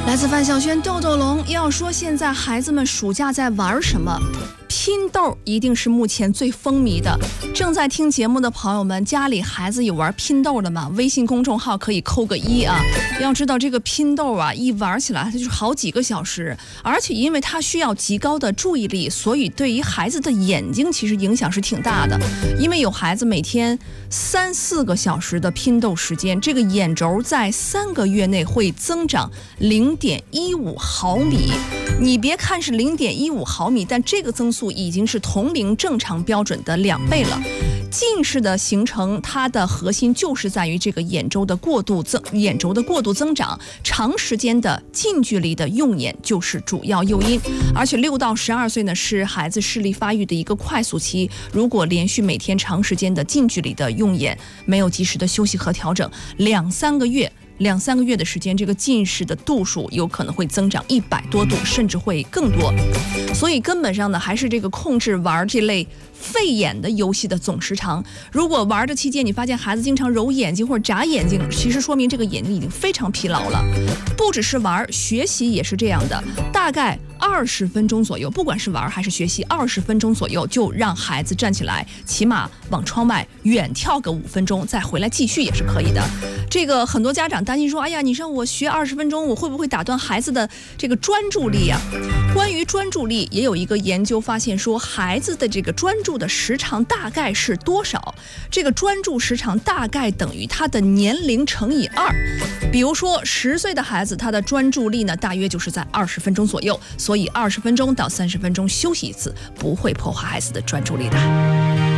来自范晓萱豆豆龙。要说现在孩子们暑假在玩什么，拼豆一定是目前最风靡的。正在听节目的朋友们，家里孩子有玩拼豆的吗？微信公众号可以扣个1啊。要知道这个拼豆啊，一玩起来它就是好几个小时，而且因为它需要极高的注意力，所以对于孩子的眼睛其实影响是挺大的。因为有孩子每天3、4个小时的拼豆时间，这个眼轴在3个月内会增长0.15毫米。你别看是0.15毫米，但这个增速已经是同龄正常标准的2倍了。近视的形成，它的核心就是在于这个眼轴的过度增长，长时间的近距离的用眼就是主要诱因。而且6到12岁呢，是孩子视力发育的一个快速期，如果连续每天长时间的近距离的用眼，没有及时的休息和调整，2、3个月的时间，这个近视的度数有可能会增长100多度，甚至会更多。所以根本上呢，还是这个控制玩这类费眼的游戏的总时长。如果玩的期间你发现孩子经常揉眼睛或者眨眼睛，其实说明这个眼睛已经非常疲劳了。不只是玩，学习也是这样的，大概20分钟左右，不管是玩还是学习，20分钟左右就让孩子站起来，起码往窗外远眺个5分钟，再回来继续也是可以的。这个很多家长担心说，哎呀，你让我学20分钟，我会不会打断孩子的这个专注力啊？关于专注力，也有一个研究发现说，孩子的这个专注的时长大概是多少？这个专注时长大概等于他的年龄乘以2。比如说10岁的孩子，他的专注力呢大约就是在20分钟左右，所以20分钟到30分钟休息一次，不会破坏孩子的专注力的。